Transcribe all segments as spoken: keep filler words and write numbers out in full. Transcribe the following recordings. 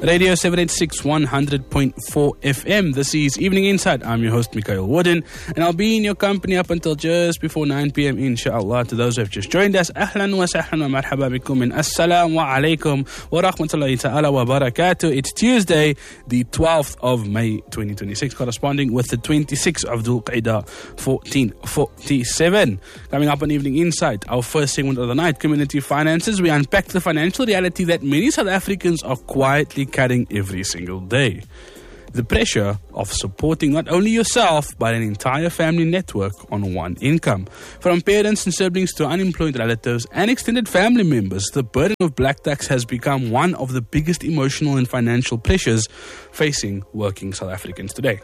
Radio seven eighty-six, one hundred point four F M. This is Evening Insight. I'm your host, Mikhail Warden, and I'll be in your company up until just before nine p.m. inshallah. To those who have just joined us, ahlan wa sahlan wa marhaba bikum and assalamu alaikum wa rahmatullahi ta'ala wa barakatuh. It's Tuesday, the twelfth of May twenty twenty-six, corresponding with the twenty-sixth of Dhul Qa'dah fourteen forty-seven. Coming up on Evening Insight, our first segment of the night, Community Finances. We unpack the financial reality that many South Africans are quietly carrying every single day. The pressure of supporting not only yourself but an entire family network on one income. From parents and siblings to unemployed relatives and extended family members, the burden of black tax has become one of the biggest emotional and financial pressures facing working South Africans today.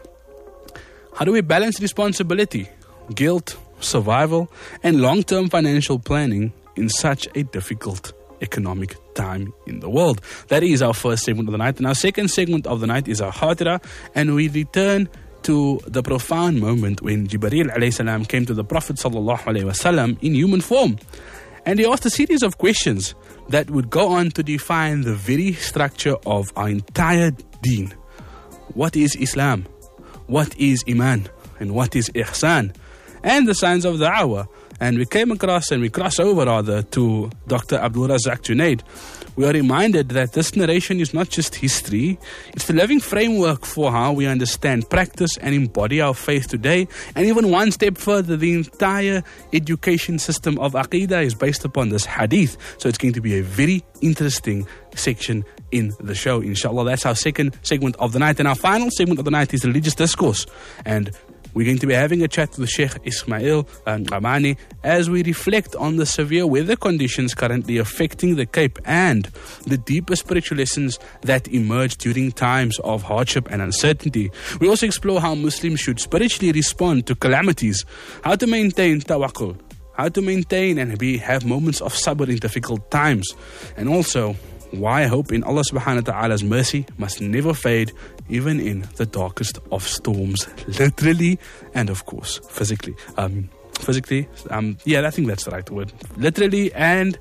How do we balance responsibility, guilt, survival, and long-term financial planning in such a difficult economic time in the world? That is our first segment of the night. And our second segment of the night is our Khatira, and we return to the profound moment when Jibreel alayhi salam came to the Prophet sallallahu alayhi wasallam in human form. And he asked a series of questions that would go on to define the very structure of our entire deen. What is Islam? What is Iman? And what is Ihsan? And the signs of Da'wah. And we came across and we crossed over rather to Doctor Abdul Razak Junaid. We are reminded that this narration is not just history, it's the living framework for how we understand, practice and embody our faith today. And even one step further, the entire education system of Aqidah is based upon this hadith. So it's going to be a very interesting section in the show, inshallah. That's our second segment of the night. And our final segment of the night is religious discourse. And we're going to be having a chat with Sheikh Ismail um, Amani as we reflect on the severe weather conditions currently affecting the Cape and the deeper spiritual lessons that emerge during times of hardship and uncertainty. We also explore how Muslims should spiritually respond to calamities, how to maintain tawakkul, how to maintain and be have moments of sabr in difficult times, and also why hope in Allah subhanahu wa ta'ala's mercy must never fade, even in the darkest of storms, literally and of course physically. Um, physically, um, yeah, I think that's the right word. Literally, and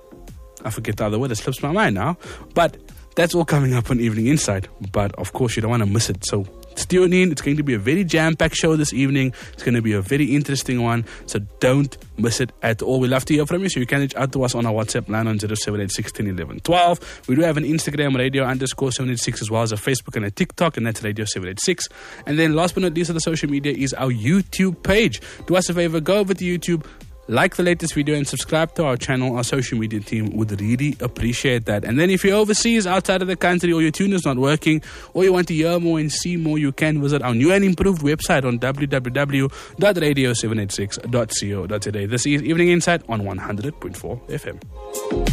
I forget the other word, it slips my mind now. But that's all coming up on Evening Insight. But of course, you don't want to miss it. So tune in. It's going to be a very jam-packed show this evening. It's going to be a very interesting one. So don't miss it at all. We love to hear from you. So you can reach out to us on our WhatsApp line on zero seven eight six, one zero, one one, one two. We do have an Instagram, radio underscore seven eight six, as well as a Facebook and a TikTok, and that's Radio seven eight six. And then last but not least of the social media is our YouTube page. Do us a favor, go over to YouTube, like the latest video and subscribe to our channel. Our social media team would really appreciate that. And then if you're overseas, outside of the country, or your tuner's not working, or you want to hear more and see more, you can visit our new and improved website on w w w dot radio seven eight six dot co dot za. This is Evening Insight on one hundred point four F M.